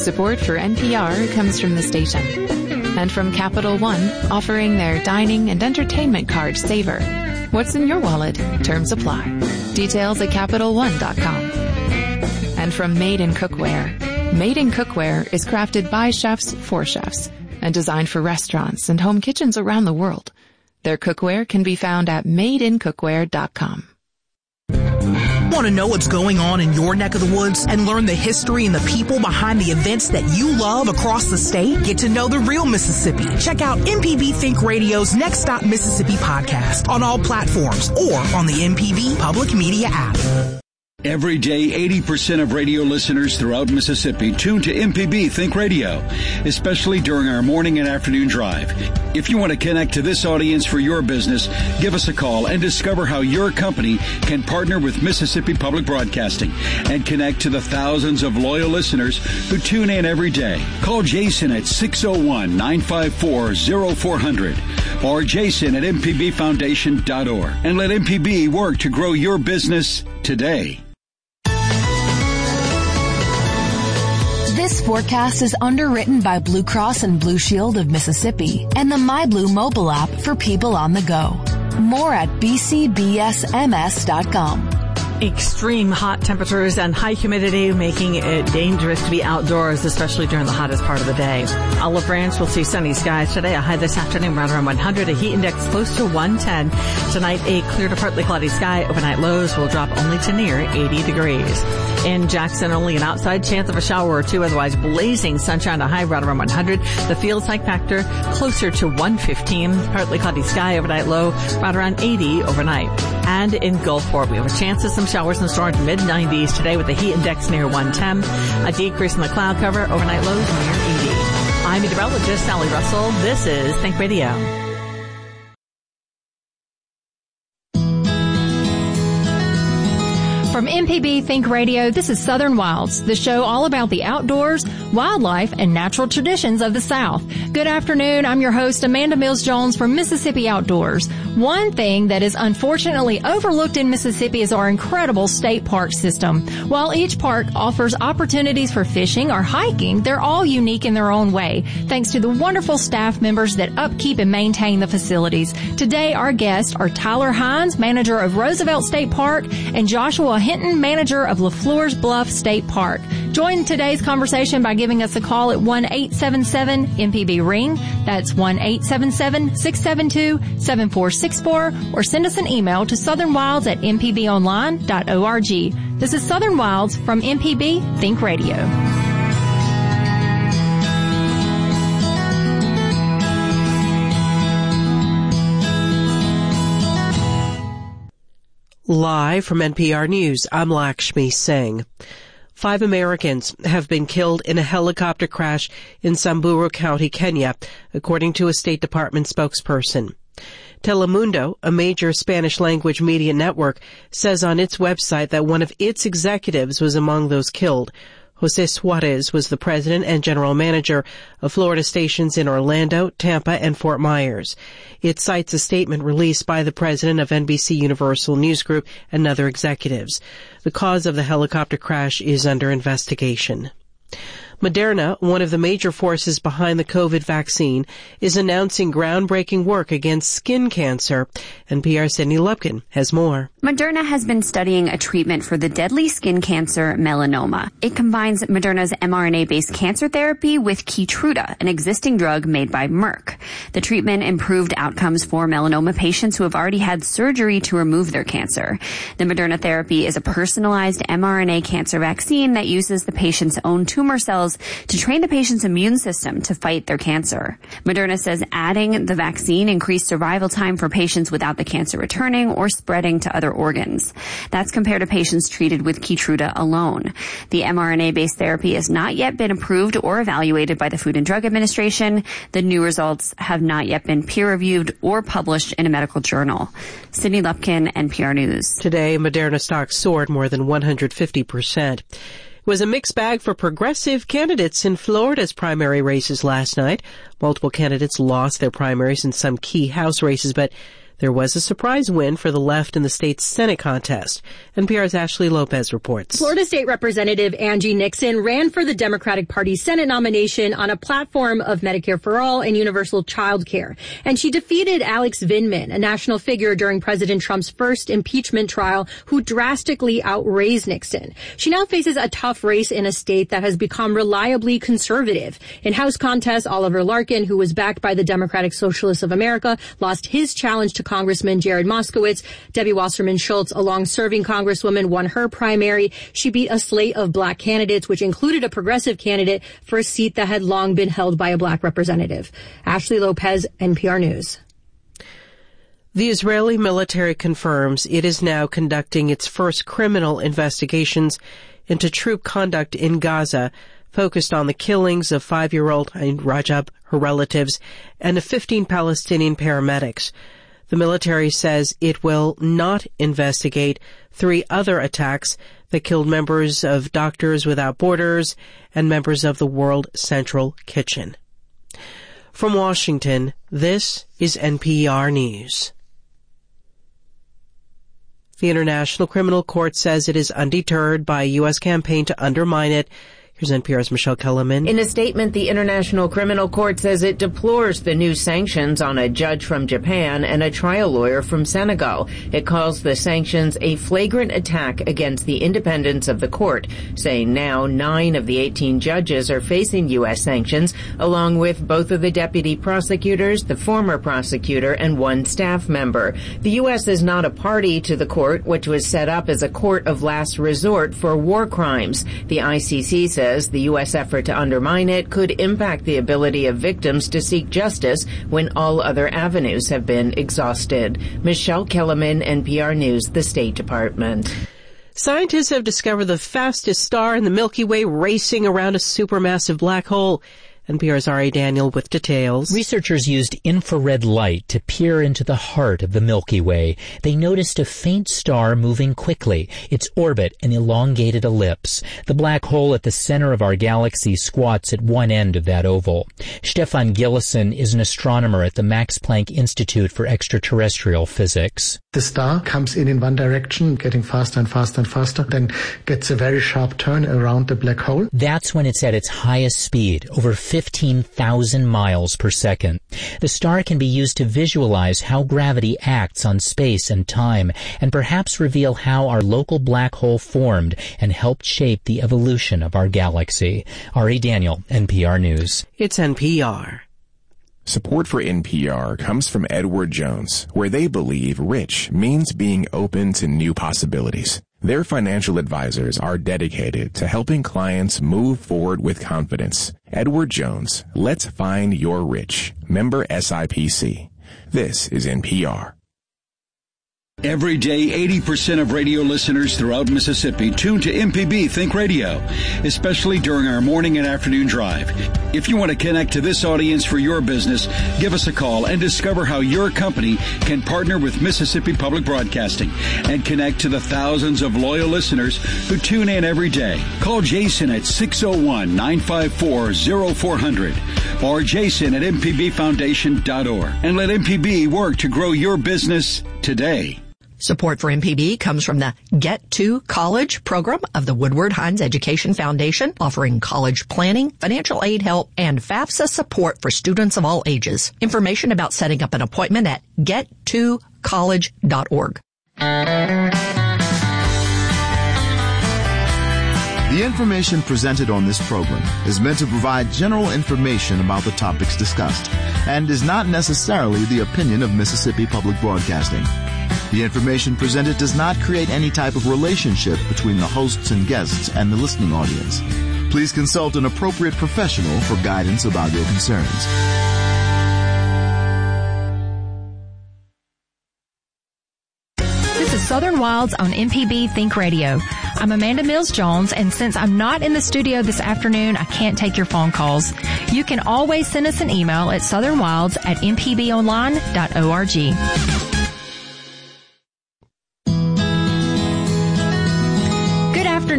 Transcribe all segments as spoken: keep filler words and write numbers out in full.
Support for N P R comes from the station. And from Capital One, offering their dining and entertainment card Saver. What's in your wallet? Terms apply. Details at Capital One dot com. And from Made in Cookware. Made in Cookware is crafted by chefs for chefs and designed for restaurants and home kitchens around the world. Their cookware can be found at made in cookware dot com. Want to know what's going on in your neck of the woods and learn the history and the people behind the events that you love across the state? Get to know the real Mississippi. Check out M P B Think Radio's Next Stop Mississippi podcast on all platforms or on the M P B Public Media app. Every day, eighty percent of radio listeners throughout Mississippi tune to M P B Think Radio, especially during our morning and afternoon drive. If you want to connect to this audience for your business, give us a call and discover how your company can partner with Mississippi Public Broadcasting and connect to the thousands of loyal listeners who tune in every day. Call Jason at six oh one, nine five four, oh four hundred or jason at m p b foundation dot org and let M P B work to grow your business today. This forecast is underwritten by Blue Cross and Blue Shield of Mississippi and the MyBlue mobile app for people on the go. More at b c b s m s dot com. Extreme hot temperatures and high humidity making it dangerous to be outdoors, especially during the hottest part of the day. Olive Branch will see sunny skies today, a high this afternoon right around one hundred, a heat index close to one ten. Tonight, a clear to partly cloudy sky. Overnight lows will drop only to near eighty degrees. In Jackson, only an outside chance of a shower or two, otherwise blazing sunshine, a high right around one hundred. The field site factor closer to one fifteen. Partly cloudy sky, overnight low right around eighty overnight. And in Gulfport, we have a chance of some showers and storms mid nineties today with the heat index near one ten. A decrease in the cloud cover, overnight lows near eighty. I'm meteorologist Sally Russell. This is Think Radio. From M P B Think Radio, this is Southern Wilds, the show all about the outdoors, wildlife, and natural traditions of the South. Good afternoon. I'm your host, Amanda Mills-Jones from Mississippi Outdoors. One thing that is unfortunately overlooked in Mississippi is our incredible state park system. While each park offers opportunities for fishing or hiking, they're all unique in their own way, thanks to the wonderful staff members that upkeep and maintain the facilities. Today, our guests are Tyler Hines, manager of Roosevelt State Park, and Joshua Hinton, manager of LaFleur's Bluff State Park. Join today's conversation by giving us a call at one eight seven seven M P B ring. That's one eight seven seven, six seven two, seven four six four, or send us an email to southernwilds at m p b online dot org. This is Southern Wilds from M P B Think Radio. Live from N P R News, I'm Lakshmi Singh. Five Americans have been killed in a helicopter crash in Samburu County, Kenya, according to a State Department spokesperson. Telemundo, a major Spanish-language media network, says on its website that one of its executives was among those killed. Jose Suarez was the president and general manager of Florida stations in Orlando, Tampa, and Fort Myers. It cites a statement released by the president of N B C Universal News Group and other executives. The cause of the helicopter crash is under investigation. Moderna, one of the major forces behind the COVID vaccine, is announcing groundbreaking work against skin cancer. N P R's Sydney Lupkin has more. Moderna has been studying a treatment for the deadly skin cancer melanoma. It combines Moderna's mRNA-based cancer therapy with Keytruda, an existing drug made by Merck. The treatment improved outcomes for melanoma patients who have already had surgery to remove their cancer. The Moderna therapy is a personalized mRNA cancer vaccine that uses the patient's own tumor cells to train the patient's immune system to fight their cancer. Moderna says adding the vaccine increased survival time for patients without the cancer returning or spreading to other organs. That's compared to patients treated with Keytruda alone. The mRNA-based therapy has not yet been approved or evaluated by the Food and Drug Administration. The new results have not yet been peer-reviewed or published in a medical journal. Sydney Lupkin, N P R News. Today, Moderna stocks soared more than one hundred fifty percent. It was a mixed bag for progressive candidates in Florida's primary races last night. Multiple candidates lost their primaries in some key House races, but There was a surprise win for the left in the state's Senate contest. N P R's Ashley Lopez reports. Florida State Representative Angie Nixon ran for the Democratic Party's Senate nomination on a platform of Medicare for All and universal child care. And she defeated Alex Vindman, a national figure during President Trump's first impeachment trial, who drastically outraised Nixon. She now faces a tough race in a state that has become reliably conservative. In House contests, Oliver Larkin, who was backed by the Democratic Socialists of America, lost his challenge to Congressman Jared Moskowitz. Debbie Wasserman Schultz, a long-serving congresswoman, won her primary. She beat a slate of black candidates, which included a progressive candidate for a seat that had long been held by a black representative. Ashley Lopez, N P R News. The Israeli military confirms it is now conducting its first criminal investigations into troop conduct in Gaza, focused on the killings of five-year-old Rajab, her relatives, and of fifteen Palestinian paramedics. The military says it will not investigate three other attacks that killed members of Doctors Without Borders and members of the World Central Kitchen. From Washington, this is N P R News. The International Criminal Court says it is undeterred by a U S campaign to undermine it. Here's N P R's Michelle Kellerman. In a statement, the International Criminal Court says it deplores the new sanctions on a judge from Japan and a trial lawyer from Senegal. It calls the sanctions a flagrant attack against the independence of the court, saying now nine of the eighteen judges are facing U S sanctions, along with both of the deputy prosecutors, the former prosecutor, and one staff member. The U S is not a party to the court, which was set up as a court of last resort for war crimes. The I C C says the U S effort to undermine it could impact the ability of victims to seek justice when all other avenues have been exhausted. Michelle Kellerman, N P R News, the State Department. Scientists have discovered the fastest star in the Milky Way racing around a supermassive black hole. N P R's Ari Daniel with details. Researchers used infrared light to peer into the heart of the Milky Way. They noticed a faint star moving quickly, its orbit an elongated ellipse. The black hole at the center of our galaxy squats at one end of that oval. Stefan Gillison is an astronomer at the Max Planck Institute for Extraterrestrial Physics. The star comes in in one direction, getting faster and faster and faster, then gets a very sharp turn around the black hole. That's when it's at its highest speed, over fifteen thousand miles per second. The star can be used to visualize how gravity acts on space and time, and perhaps reveal how our local black hole formed and helped shape the evolution of our galaxy. Ari Daniel, N P R News. It's N P R. Support for N P R comes from Edward Jones, where they believe rich means being open to new possibilities. Their financial advisors are dedicated to helping clients move forward with confidence. Edward Jones, let's find your rich. Member S I P C. This is N P R. Every day, eighty percent of radio listeners throughout Mississippi tune to M P B Think Radio, especially during our morning and afternoon drive. If you want to connect to this audience for your business, give us a call and discover how your company can partner with Mississippi Public Broadcasting and connect to the thousands of loyal listeners who tune in every day. Call Jason at six oh one, nine five four, oh four hundred or jason at m p b foundation dot org and let M P B work to grow your business today. Support for M P B comes from the Get to College program of the Woodward Hines Education Foundation, offering college planning, financial aid help, and FAFSA support for students of all ages. Information about setting up an appointment at get to college dot org. The information presented on this program is meant to provide general information about the topics discussed and is not necessarily the opinion of Mississippi Public Broadcasting. The information presented does not create any type of relationship between the hosts and guests and the listening audience. Please consult an appropriate professional for guidance about your concerns. This is Southern Wilds on M P B Think Radio. I'm Amanda Mills-Jones, and since I'm not in the studio this afternoon, I can't take your phone calls. You can always send us an email at southernwilds at m p b online dot org.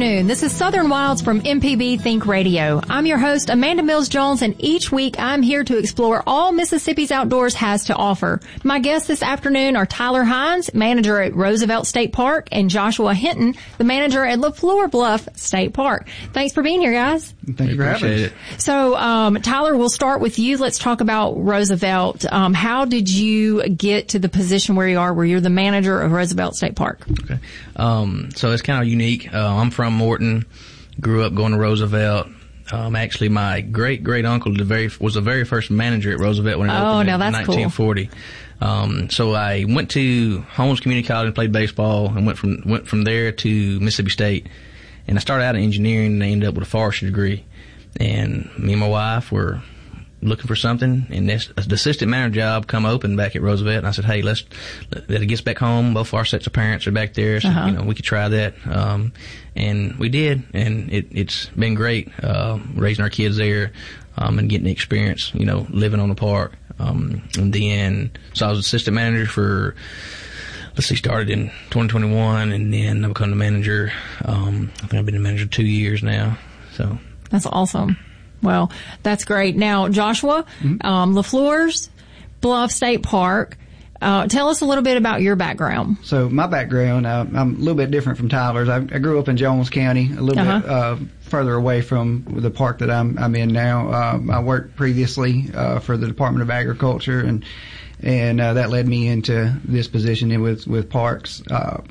afternoon. This is Southern Wilds from M P B Think Radio. I'm your host, Amanda Mills Jones, and each week I'm here to explore all Mississippi's outdoors has to offer. My guests this afternoon are Tyler Hines, manager at Roosevelt State Park, and Joshua Hinton, the manager at LaFleur Bluff State Park. Thanks for being here, guys. Thank you for having us. So, um, Tyler, we'll start with you. Let's talk about Roosevelt. Um, how did you get to the position where you are, where you're the manager of Roosevelt State Park? Okay. Um, so it's kind of unique. Uh, I'm from Morton, grew up going to Roosevelt. Um, actually, my great great uncle the very was the very first manager at Roosevelt when it oh, opened now in that's nineteen forty. Cool. Um, so I went to Holmes Community College and played baseball, and went from went from there to Mississippi State. And I started out in engineering, and I ended up with a forestry degree. And me and my wife were looking for something, and this, the assistant manager job come open back at Roosevelt, and I said, hey, let's, let it gets back home. Both of our sets of parents are back there, so, uh-huh. you know, we could try that. Um, and we did, and it, it's been great, uh, raising our kids there, um, and getting the experience, you know, living on the park. Um, and then, so I was assistant manager for, let's see, started in twenty twenty-one, and then I become the manager. Um, I think I've been the manager two years now, so. That's awesome. Well, that's great. Now, Joshua, mm-hmm. um, LaFleur's Bluff State Park. Uh, tell us a little bit about your background. So my background, uh, I'm a little bit different from Tyler's. I, I grew up in Jones County, a little uh-huh. bit uh, further away from the park that I'm, I'm in now. Um, I worked previously uh, for the Department of Agriculture, and and uh, that led me into this position with with parks. Uh,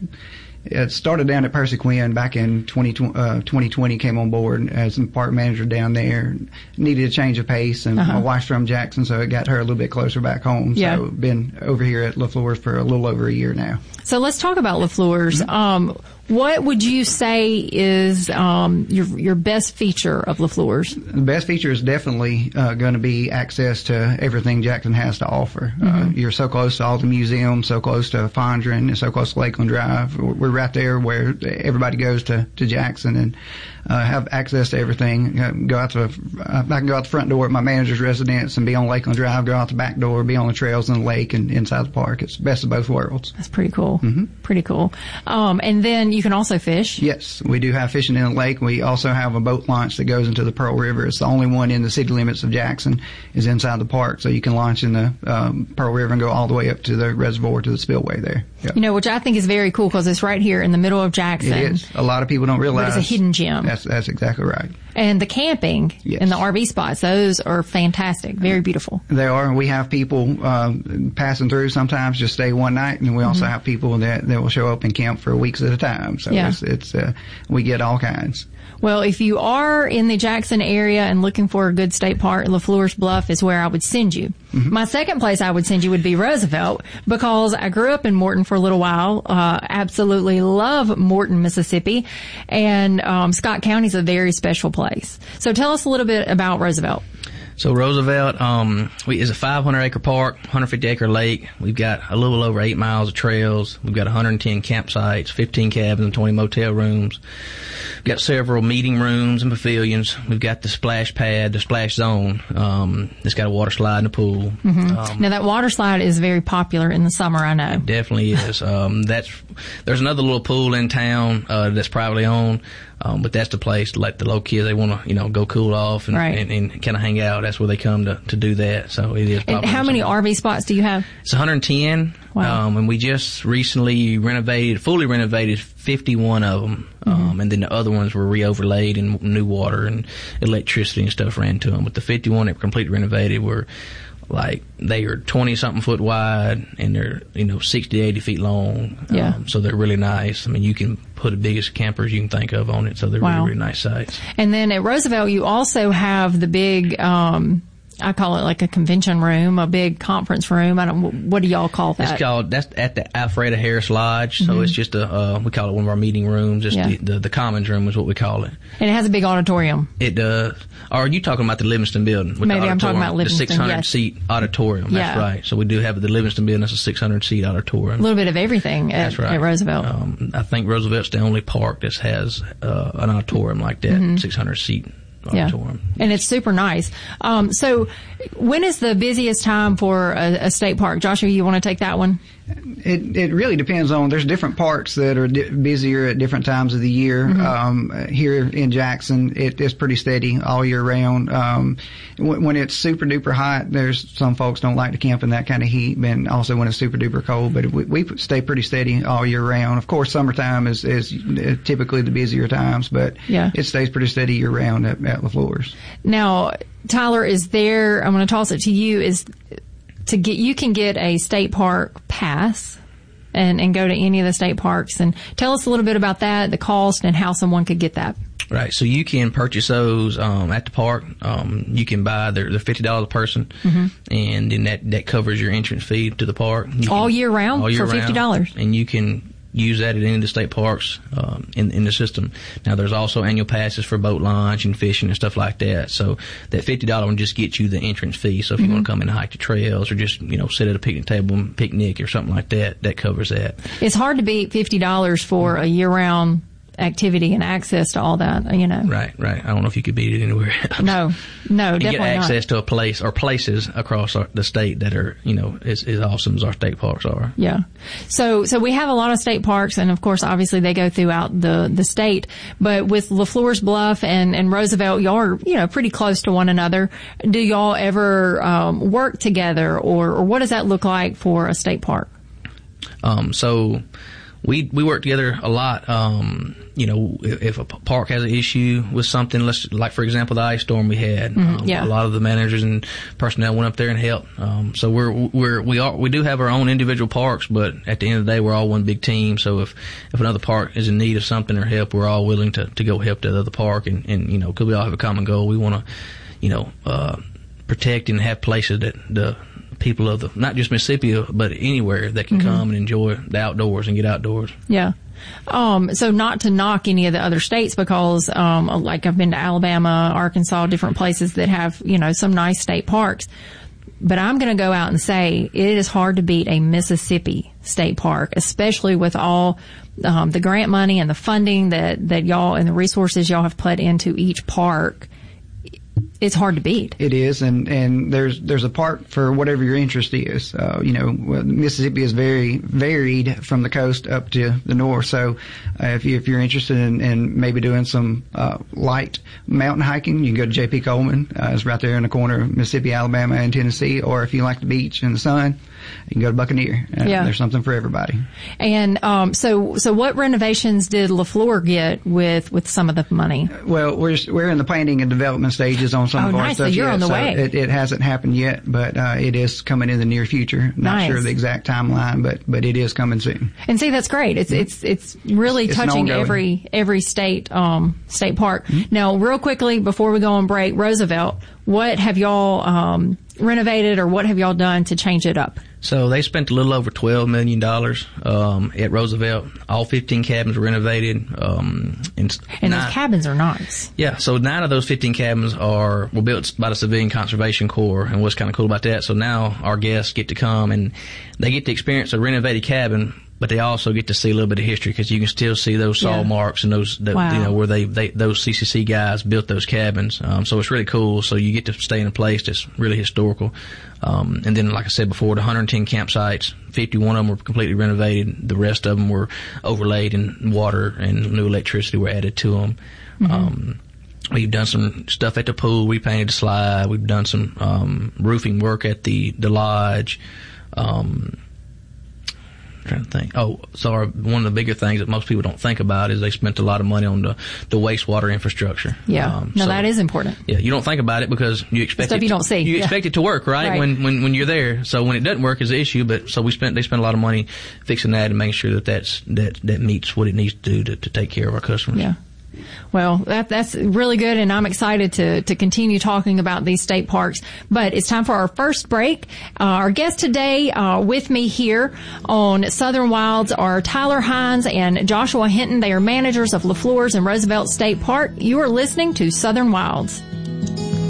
It started down at Percy Quinn back in twenty twenty, came on board as a park manager down there. Needed a change of pace, and uh-huh. my wife's from Jackson, so it got her a little bit closer back home. Yeah. So been over here at LaFleur's for a little over a year now. So let's talk about LaFleur's. Mm-hmm. Um, what would you say is um, your your best feature of LaFleur's? The best feature is definitely uh, going to be access to everything Jackson has to offer. Mm-hmm. Uh, you're so close to all the museums, so close to Fondren, and so close to Lakeland Drive. We're right there where everybody goes to, to Jackson, and uh, have access to everything. Uh, go out to, uh, I can go out the front door at my manager's residence and be on Lakeland Drive, go out the back door, be on the trails in the lake and inside the park. It's the best of both worlds. That's pretty cool. Mm-hmm. Pretty cool. Um, and then you can also fish. Yes, we do have fishing in the lake. We also have a boat launch that goes into the Pearl River. It's the only one in the city limits of Jackson is inside the park, so you can launch in the um, Pearl River and go all the way up to the reservoir, to the spillway there. Yep. You know, which I think is very cool because it's right here in the middle of Jackson. It is. A lot of people don't realize. But it's a hidden gem. That's, that's exactly right. And the camping yes. and the R V spots, those are fantastic. Very beautiful. They are. We have people um, passing through sometimes just stay one night, and we also mm-hmm. have people that, that will show up and camp for weeks at a time. So yeah. it's, it's uh, we get all kinds. Well, if you are in the Jackson area and looking for a good state park, LaFleur's Bluff is where I would send you. Mm-hmm. My second place I would send you would be Roosevelt, because I grew up in Morton for a little while. Uh, absolutely love Morton, Mississippi, and um, Scott County is a very special place. So tell us a little bit about Roosevelt. So Roosevelt um, we, is a five hundred acre park, one hundred fifty acre lake. We've got a little over eight miles of trails. We've got one hundred ten campsites, fifteen cabins, and twenty motel rooms. We've got several meeting rooms and pavilions. We've got the splash pad, the splash zone. Um, it's got a water slide and a pool. Mm-hmm. Um, now that water slide is very popular in the summer, I know. It definitely is. um, that's there's another little pool in town uh, that's privately owned. Um, but that's the place to let the local kids, they want to, you know, go cool off and, right. and, and kind of hang out. That's where they come to, to do that. So it is popular. And how many R V spots do you have? It's one hundred ten. Wow. Um, and we just recently renovated, fully renovated fifty-one of them. Mm-hmm. Um, and then the other ones were re-overlaid and new water and electricity and stuff ran to them. But the fifty-one that were completely renovated were, like, they are twenty something foot wide, and they're, you know, sixty to eighty feet long. Yeah. Um, so they're really nice. I mean, you can put the biggest campers you can think of on it. So they're wow. really, really nice sites. And then at Roosevelt, you also have the big, um, I call it like a convention room, a big conference room. I don't, what do y'all call that? It's called, that's at the Alfreda Harris Lodge. So mm-hmm. it's just a, uh, we call it one of our meeting rooms. Just yeah. the, the, the commons room is what we call it. And it has a big auditorium. It does. Or are you talking about the Livingston building? Maybe I'm talking about Livingston, the six hundred yes. seat auditorium. That's yeah. right. So we do have the Livingston building. That's a six hundred seat auditorium. A little bit of everything at, that's right. at Roosevelt. Um, I think Roosevelt's the only park that has uh, an auditorium like that, mm-hmm. six hundred seat. Auditorium. Yeah, and it's super nice. Um, so when is the busiest time for a, a state park? Joshua, you want to take that one? It it really depends on. There's different parks that are di- busier at different times of the year. Mm-hmm. Um, here in Jackson, it is pretty steady all year round. Um, w- when it's super duper hot, there's some folks don't like to camp in that kind of heat, and also when it's super duper cold. But we, we stay pretty steady all year round. Of course, summertime is is typically the busier times, but yeah. it stays pretty steady year round at, at LaFleur's. Now, Tyler, is there? I'm going to toss it to you. Is to get you can get a state park pass and, and go to any of the state parks, and tell us a little bit about that, the cost, and how someone could get that. Right. So you can purchase those um, at the park. Um, you can buy they're, they're fifty dollars a person, mm-hmm. and then that, that covers your entrance fee to the park. You all can, year round all year for fifty dollars. Round, and you can use that at any of the state parks um, in in the system. Now, there's also annual passes for boat launch and fishing and stuff like that. So that fifty dollars one just gets you the entrance fee. So if mm-hmm. you want to come in and hike the trails or just, you know, sit at a picnic table and picnic or something like that, that covers that. It's hard to beat fifty dollars for a year-round activity and access to all that, you know. Right, right. I don't know if you could beat it anywhere else. No, no, and definitely get access not. to a place or places across our, the state that are, you know, as, as awesome as our state parks are. Yeah. So, so we have a lot of state parks, and of course, obviously, they go throughout the the state. But with LaFleur's Bluff and and Roosevelt, y'all are, you know, pretty close to one another. Do y'all ever um, work together, or or what does that look like for a state park? Um. So. We we work together a lot. Um, you know, if, if a park has an issue with something, let's like for example the ice storm we had. Mm-hmm, um, yeah. A lot of the managers and personnel went up there and helped. Um, so we're we're we are we do have our own individual parks, but at the end of the day, we're all one big team. So if if another park is in need of something or help, we're all willing to to go help the other park. And and you know, because we all have a common goal, we want to, you know, uh, protect and have places that the people of the, not just Mississippi, but anywhere that can mm-hmm. come and enjoy the outdoors and get outdoors. Yeah. Um, so not to knock any of the other states, because, um, like I've been to Alabama, Arkansas, different places that have, you know, some nice state parks. But I'm going to go out and say it is hard to beat a Mississippi state park, especially with all, um, the grant money and the funding that, that y'all and the resources y'all have put into each park. It's hard to beat. It is, and, and there's there's a park for whatever your interest is. Uh, you know, Mississippi is very varied from the coast up to the north. So, uh, if you if you're interested in, in maybe doing some uh, light mountain hiking, you can go to J P Coleman. Uh, it's right there in the corner of Mississippi, Alabama, and Tennessee. Or if you like the beach and the sun, you can go to Buccaneer. Uh, yeah. There's something for everybody. And um, so so what renovations did LaFleur get with with some of the money? Well, we're we're in the planning and development stages on some oh, of our nice. stuff So you're yet, on the so way. It, it hasn't happened yet, but uh, it is coming in the near future. Not nice. sure the exact timeline, but but it is coming soon. And see, that's great. It's mm-hmm. it's it's really it's touching every every state um state park. Mm-hmm. Now, real quickly before we go on break, Roosevelt, what have y'all um renovated or what have y'all done to change it up? So they spent a little over twelve million dollars um, at Roosevelt. All fifteen cabins were renovated. Um, and and nine, those cabins are nice. Yeah, so nine of those fifteen cabins are were built by the Civilian Conservation Corps. And what's kind of cool about that, so now our guests get to come and they get to experience a renovated cabin, but they also get to see a little bit of history because you can still see those saw yeah. marks and those, the, wow. you know, where they, they those C C C guys built those cabins. Um, so it's really cool. So you get to stay in a place that's really historical. Um, and then, like I said before, the one hundred ten campsites, fifty-one of them were completely renovated. The rest of them were overlaid, and water and new electricity were added to them. Mm-hmm. Um, we've done some stuff at the pool. We painted the slide. We've done some um, roofing work at the the lodge. Um, trying to think. Oh, so our, one of the bigger things that most people don't think about is they spent a lot of money on the, the wastewater infrastructure. Yeah, um, no, so, that is important. Yeah, you don't think about it because you expect stuff it you to, don't see. You yeah. expect it to work, right? right? When when when you're there. So when it doesn't work is the issue. But so we spent they spent a lot of money fixing that and making sure that that's that that meets what it needs to do to, to take care of our customers. Yeah. Well, that, that's really good, and I'm excited to, to continue talking about these state parks. But it's time for our first break. Uh, our guests today uh, with me here on Southern Wilds are Tyler Hines and Joshua Hinton. They are managers of LaFleur's and Roosevelt State Park. You are listening to Southern Wilds.